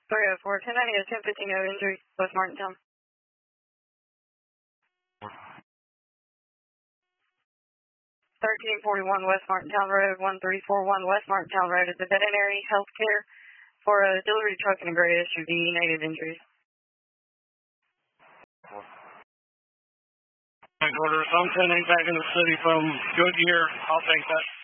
304, 1090, 1015, no injury, West Martintown. 1341 West Martintown Road, 1341 West Martintown Road is a veterinary health care for a delivery truck and a gray SUV, negative injuries. Order, so I'm sending back in the city from Goodyear. I'll take that.